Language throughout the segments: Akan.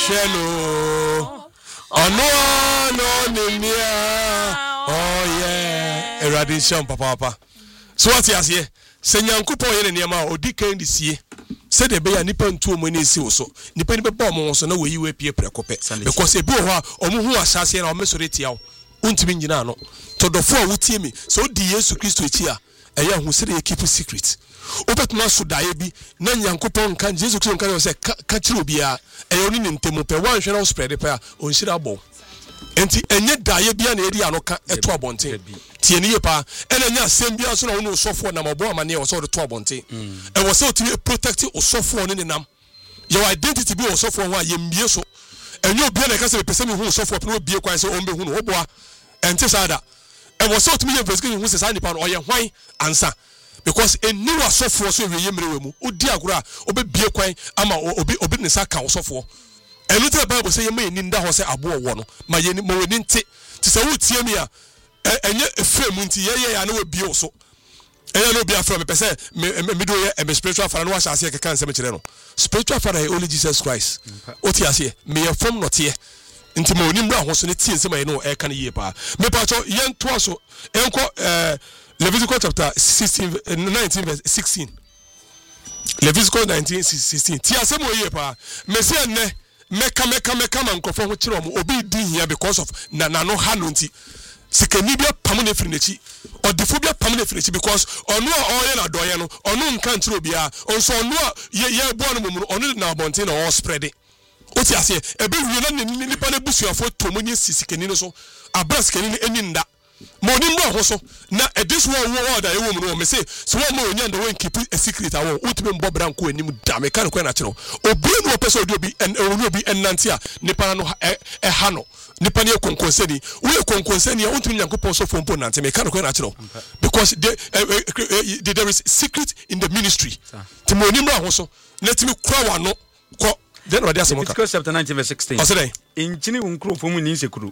sheno ono ninia oh yeah eradi sham papa so what you say senyankopon ye ne niam a odi kan di sie se de be ya nipa ntu omo na esi wo so nipa ni be ba omo so na we yi we pie prekope because ebi ho a omo hu asase na omo so retia wo untimi nyina no to dofo a wutie mi so di Yesu Kristo echi a eya hu se de keep secret obetuma so dae bi na nyankopon kan Yesu Kristo kan say ka kire obi a eya oni ntemu pe wan hwe na spread pe a onhira abo enti enye dae bia na eri anoka eto abonten tie ni yepa ena nya asem bia so na wonu sofo na mabo amane wo so de to abonten e wo se otimi protect osofo ne nenam your identity bi osofo ho a yemmie so enye obi na ka se pese mi hu osofo pe no bie kwan se ombe hu no oboa enti sada e wo se otimi ye investigate hu se sa nipa no oye hwan ansa because eni wasofo so wiye mrewe mu odi agora obebie kwan ama obi ne sa ka osofo enu te Bible say yema eni nda ho se abo wo no ma yeni mo weni nte ti se wo tie mi a enye efrem nti ye ya na we bie so enye no bia from me pese me do ye spiritual father no wa shase ke kan se me kire no spiritual father is only Jesus Christ oti ase me ye from no tie nti mo oni mra ho so ne tie se ma ye no e kan ye pa me pa cho ye nto so enko Leviticus chapter 19 verse 16 Leviticus 19:16 ti ase mo ye pa me se ne meka man kofo ho kire omo obi di hia because of na no ha no nti sikani bia pam na firi nachi odifo bia pam na firi nachi because onu a oye na doye no onu nka ntiro bia onso onu a ye bo no mumu onu na abonte na all spread oti ase ebe wi na nipa na busuafo tomonye sikani no so abras kani eni nda moni mbo ho so na this one da ye wo mu no me say so wo ma onya nda won keep a secret awo utime mbo branko anim da me kan ko na kire obi no opese obi ennanti a nipa no ha no nipa ne konkonseni we konkonseni ya utime nyankopon so fompo nante me kan ko na kire because there is secret in the ministry timoni mbo ho so let me kwa wa no ko then what there Leviticus chapter 19 verse 16 osede enchini unkrofo mu ni sekuru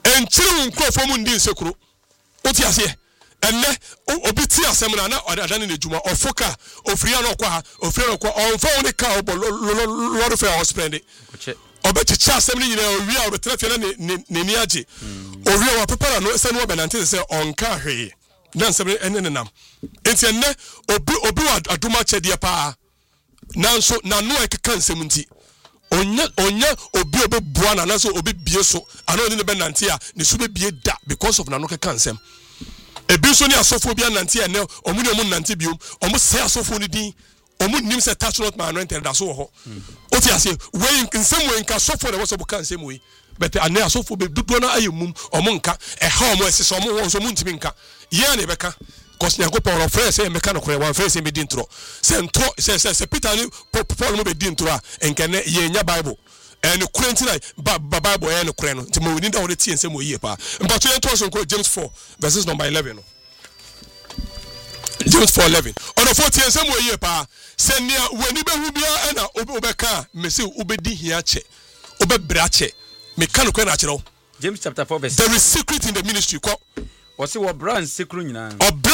oti ase enne obi ti asem na adane na djuma ofoka ofria no kwa onfa oni ka obo lord fair hospital obeti cha asem ni nyina owi a obetrafia na ni age owi wa prepare no se no benante se onka hwe na asem enne nam enti enne obi wa aduma chede pa nanso na no ekeka nsem nti onya obi obebua na so obi bie so ana oni ne benante a ne so be bie da because of na no keka nsem ebi so ni asofo bia nante ene omuni omu nante biom omu se asofo ni din omu nim se touch not my anointed da so ho oti ase we nsem we nka asofo na wo buka nsem we but ane asofo be dudu na ayemum omu nka ha omu esese omu won so mu ntimi nka ye na beka cause nyankopon ro frɛ sɛ meka no kore wan frɛ sɛ me di ntro se Peter ni Paul mo be di ntro a enkene ye nya Bible and Quentin Bible and Quran nti mo ni da wo tie nsɛm oyi pa mpato ye to so nko James 4 verses number 11 no James 4:11 ono 4 tie nsɛm oyi pa sɛ nia wani be hu bia na obeka mesi obedi hia che obebra che me kan ko na kyerɛw James chapter 4 verse there is secret in the ministry ko wose wo brand sekru nyina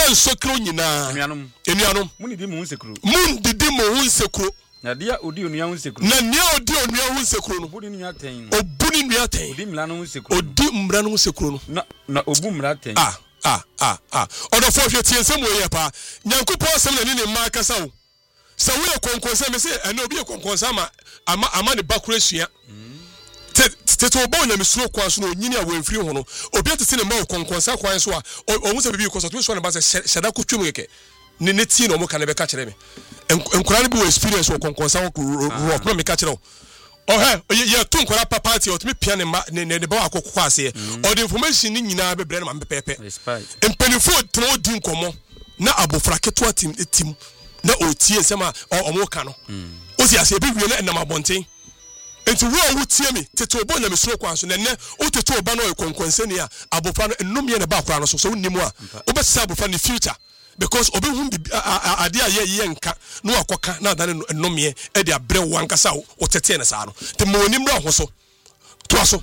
enuanom mun didi mo hu sekru na dia odi onua hu sekru no obuni nua ten odi mra no hu sekru no na obu mra ten odo fo hwe tie nsem oye pa nyankopon sem na ni ma kasa wo se we konkonsa me se ene obi konkonsa ama ne bakura sua teto bo na misuro kwa so no nyini a wemfiri ho no obi atete ne ma konkonsa kwan so a omu se bibi koso to so ne ba se sheda ko twem keke ne tie no mo ka ne be ka kire me enkura ne bi experience wo konkonsa ro no me ka kire ye to nkura papa ti otimi pia ne ma ne ba akokko ase o the information ni nyina be bre na ma pepe empenifo tno di nkomo na abofra keto tim na otie sema omo ka no osi ase bi wie na enam abonten enti wo tie me teto bo na mesuro kwa so na ne o teto ba no konkonse ni a abofra no enum ye ne ba akora no so wonimu a obesa abofra ne future because obi hu ade a ye nka no akoka na adane enum ye e de abre wankasa o tete ne sa no te mo onim ra ho so to so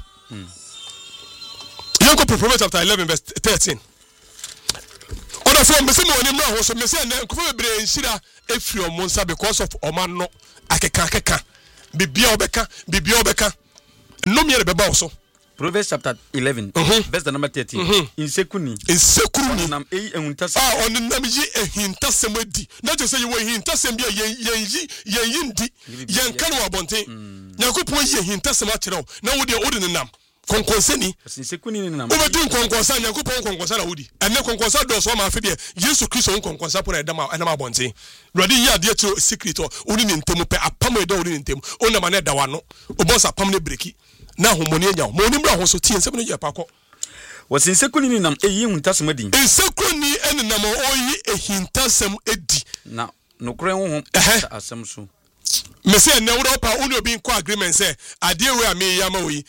Yanko Proverbs chapter 11 verse 13 oda fo me se mo onim ra ho so me se ne ko bebre nhira efri omonsa because of oman no akeka bibia obeka no me beba so. Proverbs chapter 11 verse number 13. Insekuni nam eyi ehuntasem. On nam yi ehintasem adi. Not to say you ehintasem bia yen yindi yen kan wa bonten. Yakopon yi ehintasem a kire wo. Na wo de odi nam. Konkonseni insekuni ni nam. Obedu konkonsa Yakopon konkonsa na wodi. Ene konkonsa do so ma afede Yesu Kristo konkonsa pon na bonten. Radi yi ade to secret o odi ni ntemu pe apam edo odi ni ntemu. Ona ma na da wa no. Obonsa apam ne breki. Na homoni anya mo ni bra ho so tie nsem no ye pakọ was insekuni ni nam eyi huntasem edi insekuni enam oyi ehintasem edi na no kure ho asem so me say na wo pa uni obi nko agreement say ade we am ya ma oyi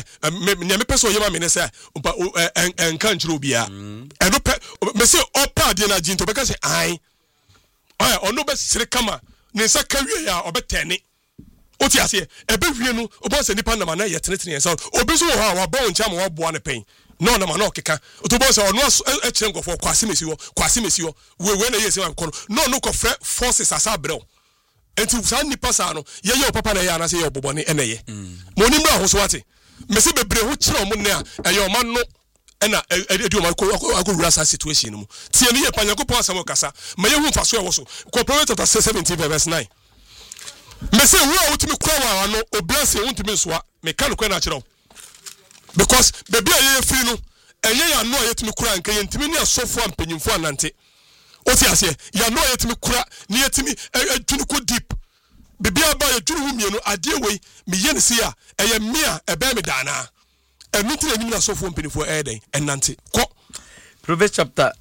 me me person ye ma me ne say enka nchiro obi a eno pe me say opa ade na jinto be ka say ai ono be sire kama ne sa kawie ya obetene oti ase ebe hwie no obo se nipa na na ye tenetene ensa obi so ho a wa ba oncha ma wa boa ne pen no na ma na okeka otobo se ono e kire nkofo kwase mesi ho we na ye se kono no ko forces asa brel enti sa nipa sa no ye papa na ye ana se ye obobo ne ene ye mo ni mra ho so ate me se bebre ho kire mo ne a ye o ma no ena edi o ma ko wura sa situation mu tie ne ye Yakopon asamo kasa ma ye hu faso e wo so ko Proverbs chapter 17 verse 9. Me say we are ultimate kwa no oblase untimi nsoa me kan kwa na kire because baby aye free no enye ya no ayetimi kura nka yentimi ne asofo ampanyimfo anante oti ase ya no ayetimi kura ne yetimi adwunu ko deep baby aba ya dwunu hu mienu ade wei me ye ne sia eye mia ebe me dana enu tire nyim na asofo ampanyimfo eden enante ko Proverbs chapter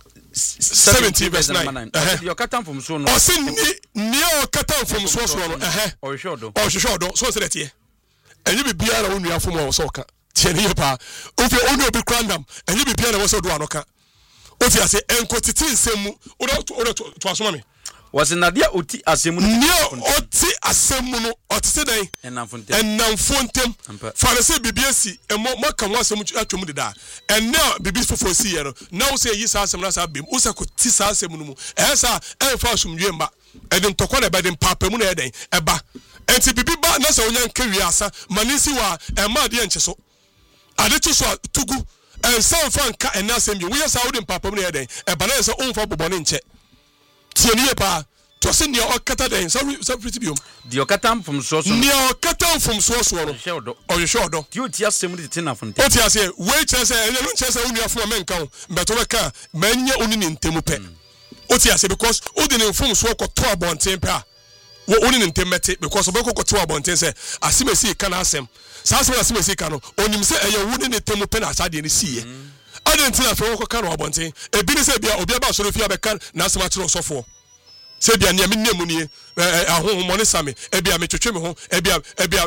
17 verse 9. Your katam from so no. O se ni o katam from so no o hwodo. O hwodo so se detie. Enye bibia na wonu afom o so ka. Tie ne pa. O fe onu obi krandam. Enye bibia na wo so do anoka. O ti ase enkotiti nsemu. O to asoma me. Was nadia oti asemu ni oti asemu no otise dan enamfontem farese bibia si emo maka ho asemu atwom deda enne bibi fofo si ye no na wo se yi sa asemu na sa bem wo se ko ti sa asemu no mu ehsa enfa asumdwe mba edin tokọ na bedin papa mu na eden eba enti bibi ba na sa onya nkawi asa manisi wa ema de enche so ade to so tugu ensan fa nka ena asemu wo ye sa wo de papa mu na eden eba na se onfa bobọ ne nche tieniye pa to se ne okata den so pretty biom de okata from so ne okata from so no o shodo ti o ti asem de tena fonte o ti ase we chese ene no chese unu afo menka o beto beka manye oni ni ntemu pe o ti ase because o de ne from so ko to abonten pe a wo oni ni ntemete because obeko ko to abonten se asimesi ka na asem sa asem asimesi ka no onim se eye wo ni ntemu pe na asade ni siye adentina fe wo ka no abonten ebi ni se bia obi aba so fi abeka na asem a kire sofo se bia ne nemu nie ahohomo ne same ebia metwetwe me ho ebia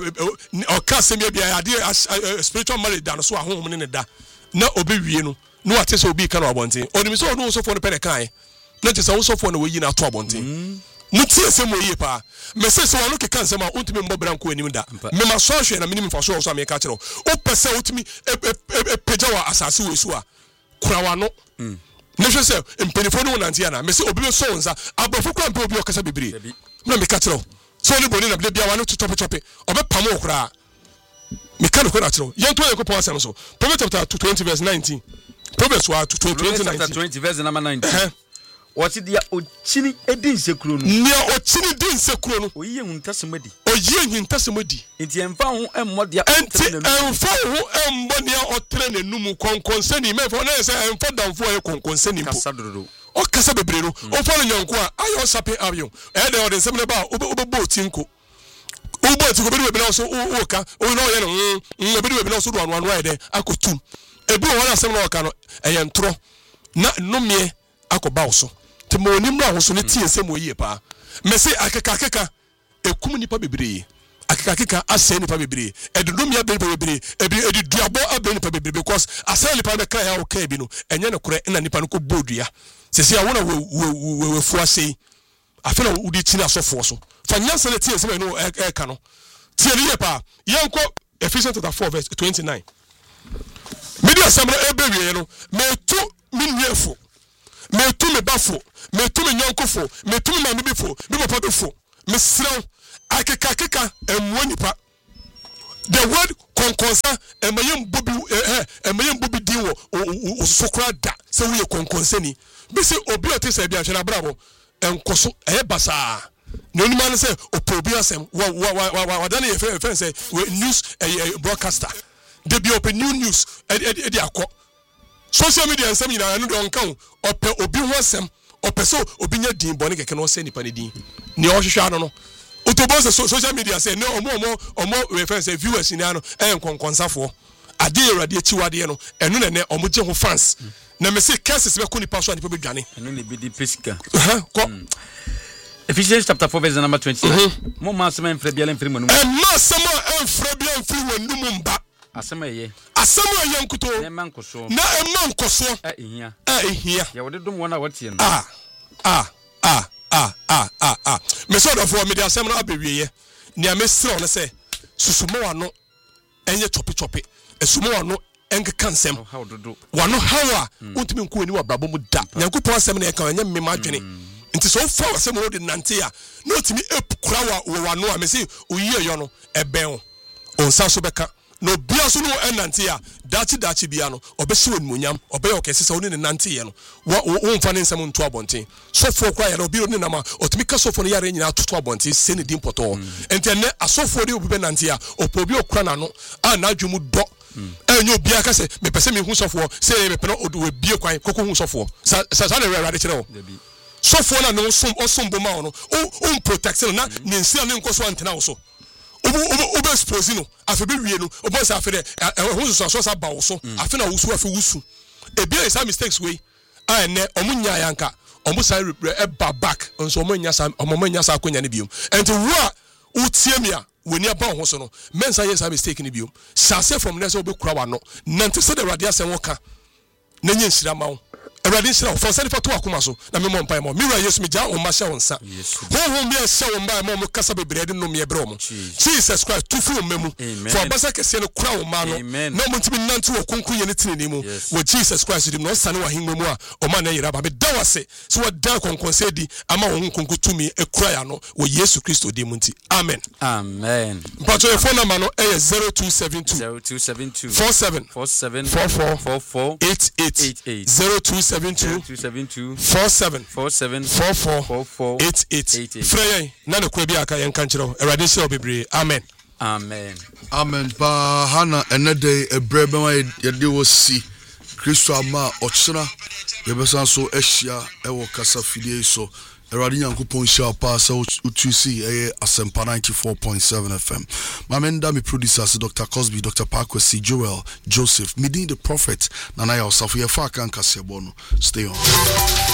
oka se me bia ade spiritual marriage da no so ahohomo ne da na obi wie no no ate se obi ka no abonten onim se ono sofo no pere kan na te se wo sofo no we yi na to abonten mutie se mo yi pa me se wano ke kan se ma untimi mbobra nko anim da me ma so hwe na minim fa so so me ka kire o pese utimi pejawa asase we so a kurawa no ne hwe se mpenifo no nantia na me se obi be so nsa abofo kwa mpe obi okasa bibiri na me ka kire so ni boni na bia bia wano tope obe pam okura me ka no kwa kire yento Yakopon asem so Proverbs chapter 20 verse 19 Proverbs 20 verse number 19 What is the ochini edin sekuro no? Ne ochini din sekuro no. Oyiye huntasemadi. Oyiye huntasemadi. Enti emfa ho emmo dia. Enti emfa ho emmo dia otre ne numu konkonseni me fo na se emfa danfo e konkonseni mpo. Kasa dodo. O kasa bebre no. O fo no nyanko a ayo sape avion. E de o de nsem ne ba obebo tinko. Obo tinko be na so o ka. O no ye no. Be na so do anu e de akotum. Ebi o wona asem na o ka no e ye ntro. Na nomie akoba wo so. Timonim no ahoso ne tie nsem oyie pa me se akeka ekum nipa bebre akeka ase nipa bebre edodom ya bebre edi duabo abe nipa bebre because ase nipa be kan ya o kan bi no enye ne kore na nipa no ko bodua se se awona we fu ase afena udi tina sofo so fa nyansa ne tie nsem no ka no tie ne pa yenko Ephesians 4 verse 29 media samro ebewie no me tu minwefo me tu me bafo me tu me nyonkofo me tu me mamibifo me papa bifo me sraw akeka emwo nipa the word konkonsa emayem bobi din wo sokra da se wo ye konkonsa ni be se obi o te se bia hwe na brabo enkoso basa no ni man say opobi asem wa dan ye friend say news broadcaster they be open new news e dey akọ social media nsem nyina no don kan obi ho asem opeso obi nya din bone keke no se nipa ne din ni o hwehwa no otobo say social media say no omo reference say viewers ni ano enkonkonsafo ade erade achiwade no eno ne omo je ho fans na me say cases be ko nipa so anipa be dwane eno ne be di pesika ko Ephesians chapter 4 verse number 20. Mo ma asema enfre bia enfre manum. Ma asema enfre bia enfre wanum mba. Asema ye nkuto. Na mankoso. Na emankoso. Ehia. Ya wode dum wona wotie no. Me so do for me de asem no abewie. Nia me sre on say susumo wano enye chopi. Esumo wano enke kansem. How do. Wano hawa untimi nko ani wa brabo mu da. Nyankopon asem na e kan enye me madwene. Nti so fa asem no de nante a na otimi kura wa wano a me say oyiye yo no eben onsa so beka no bia so no enante a dachi bia no obehye wonmunyam obey okese se woni ne nante ye no wo mfa ne nsem nto abonten sofo kwa ya no bia ni nama otimi ka sofo no yare nyina toto abonten se ne dimpoto enti ne asofo de obi be nante a opobi okura na no a na adwumu do enyo bia ka se me pese me hu sofo se me peno odo we bie kwan kokko hu sofo sa na rade kire wo sofo na no osombo ma no o protect no na ne nsia ne nkoso antena wo so obo expose no afi be wie no obo sa afi de ho so sa ba wo so afi na wo so afi wusu e bia is mistakes we ene omunya yanka omo sa ba back nso omunya sa akonya ne biom enti wo a utie mi a woni aba ho so no mensa yes mistake ne biom sase from next obo kura wa no nante se de radio asem wo ka na nya nsira ma wo Eradi sira for send for to akoma so na me mo mpa mo mira yesu me ja o ma sha wonsa ho me sha wo mba mo kasa bebrede no me ebre mo Jesus Christ to fu memu for basa kese no kura wo ma no na mo ntimi nantu wo kunkun ye ne tinini mu wo Jesus Christ dim no sane wa himmu mu a o ma na yira ba me dawase so wa da konkonse di ama wo kunku tumi ekura ya no wo Yesu Kristo di mu nti amen but your phone number no 0272 47 44 88 0272 47 44 88 Frey na no kwa bia aka yen kan kire Erade se obebre amen pa hana enede ebrebe wa yede wo si Kristo ama ochira yebesan so ehia ewo kasa fidie so Erade Nyankopon sha pa sa utusi Asempa 94.7 FM. Mamenda mi producers Dr. Cosby, Dr. Parkwesi, Joel, Joseph, Midin the Prophet, Nana Yosafu ye fa kan kasebono. Stay on.